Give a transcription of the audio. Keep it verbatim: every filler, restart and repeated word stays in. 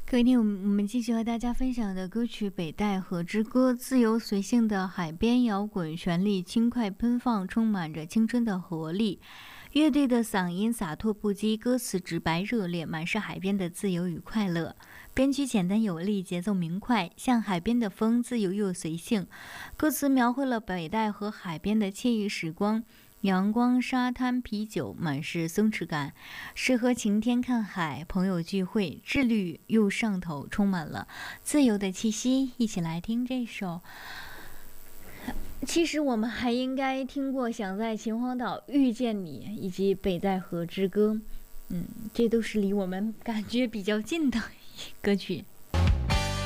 各位听友，我们继续和大家分享的歌曲《北戴河之歌》，自由随性的海边摇滚，旋律轻快奔放，充满着青春的活力。乐队的嗓音洒脱不羁，歌词直白热烈，满是海边的自由与快乐。编曲简单有力，节奏明快，像海边的风，自由又随性。歌词描绘了北戴河海边的惬意时光。阳光、沙滩、啤酒，满是松弛感，适合晴天看海、朋友聚会，治愈又上头，充满了自由的气息。一起来听这首。其实我们还应该听过《想在秦皇岛遇见你》以及《北戴河之歌》，嗯，这都是离我们感觉比较近的歌曲。